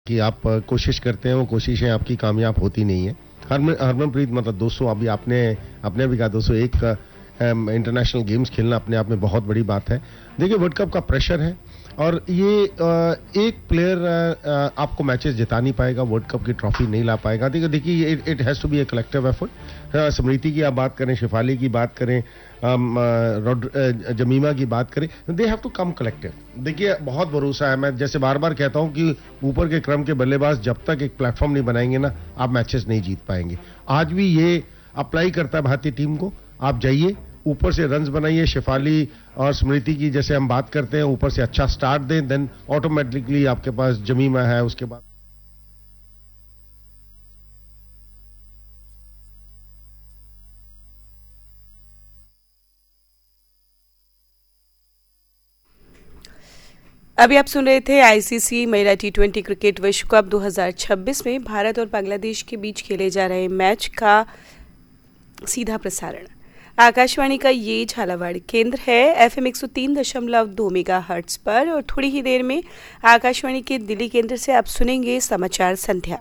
कि आप कोशिश करते हैं, वो कोशिशें आपकी कामयाब होती नहीं है। हरमनप्रीत मतलब 200 अभी आपने भी कहा 201 इंटरनेशनल गेम्स खेलना अपने आप में बहुत बड़ी बात है। देखिए वर्ल्ड कप का प्रेशर है और ये एक प्लेयर आपको मैचेस जिता नहीं पाएगा, वर्ल्ड कप की ट्रॉफी नहीं ला पाएगा। देखिए it has to be a collective effort. स्मृति की आप बात करें, शिफाली की बात करें, जमीमा की बात करें, they have to come collective. देखिए बहुत भरोसा है, मैं जैसे बार बार कहता हूं कि ऊपर के क्रम के बल्लेबाज जब तक एक प्लेटफॉर्म नहीं बनाएंगे ना, आप मैचेस नहीं जीत पाएंगे। आज भी ये अप्लाई करता है भारतीय टीम को। आप जाइए, ऊपर से रन्स बनाइए, शिफाली और स्मृति की जैसे हम बात करते हैं, ऊपर से अच्छा स्टार्ट दें, देन ऑटोमेटिकली आपके पास जमीमा है, उसके बाद अभी आप सुन रहे थे आईसीसी महिला टी20 क्रिकेट विश्व कप 2026 में भारत और बांग्लादेश के बीच खेले जा रहे मैच का सीधा प्रसारण आकाशवाणी का ये झालावाड़ केंद्र है एफएम 103.2 मेगाहर्ट्ज पर। और थोड़ी ही देर में आकाशवाणी के दिल्ली केंद्र से आप सुनेंगे समाचार संध्या।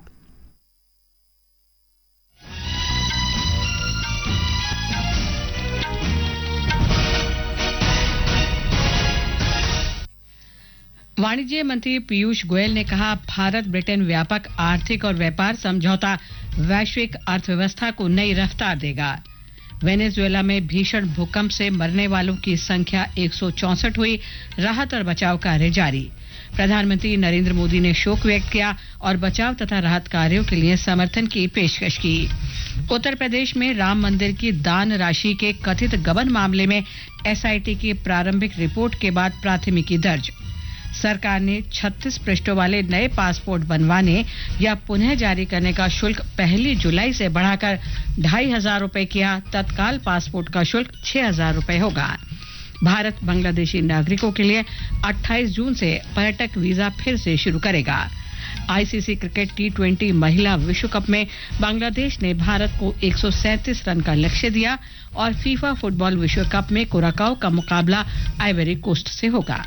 वाणिज्य मंत्री पीयूष गोयल ने कहा, भारत ब्रिटेन व्यापक आर्थिक और व्यापार समझौता वैश्विक अर्थव्यवस्था को नई रफ्तार देगा। वेनेजुएला में भीषण भूकंप से मरने वालों की संख्या 164 हुई, राहत और बचाव कार्य जारी। प्रधानमंत्री नरेंद्र मोदी ने शोक व्यक्त किया और बचाव तथा राहत कार्यों के लिए समर्थन की पेशकश की। उत्तर प्रदेश में राम मंदिर की दान राशि के कथित गबन मामले में एसआईटी की प्रारंभिक रिपोर्ट के बाद प्राथमिकी दर्ज। सरकार ने 36 पृष्ठों वाले नए पासपोर्ट बनवाने या पुनः जारी करने का शुल्क 1 जुलाई से बढ़ाकर 2,500 रुपए किया। तत्काल पासपोर्ट का शुल्क 6,000 रुपए होगा। भारत बांग्लादेशी नागरिकों के लिए 28 जून से पर्यटक वीजा फिर से शुरू करेगा। आईसीसी क्रिकेट टी20 महिला विश्व कप में बांग्लादेश ने भारत को 137 रन का लक्ष्य दिया और फीफा फुटबॉल विश्व कप में कुराकाओ का मुकाबला आइवरी कोस्ट से होगा।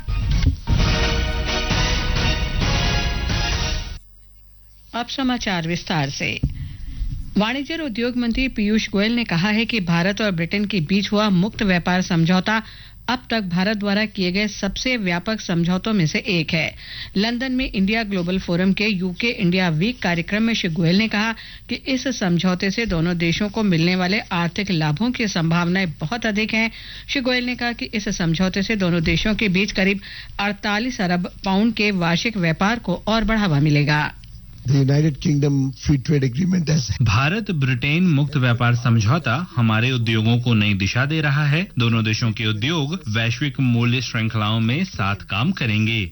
अब समाचार विस्तार से। वाणिज्य और उद्योग मंत्री पीयूष गोयल ने कहा है कि भारत और ब्रिटेन के बीच हुआ मुक्त व्यापार समझौता अब तक भारत द्वारा किए गए सबसे व्यापक समझौतों में से एक है। लंदन में इंडिया ग्लोबल फोरम के यूके इंडिया वीक कार्यक्रम में श्री गोयल ने कहा कि इस समझौते से दोनों देशों को मिलने वाले आर्थिक लाभों की संभावनाएं बहुत अधिक हैं। श्री गोयल ने कहा कि इस समझौते से दोनों देशों के बीच करीब 48 अरब पाउंड के वार्षिक व्यापार को और बढ़ावा मिलेगा। The United Kingdom Free Trade Agreement has Bharat Britain मुक्त व्यापार समझौता हमारे उद्योगों को नई दिशा दे रहा है। दोनों देशों के उद्योग वैश्विक मूल्य श्रृंखलाओं में साथ काम करेंगे।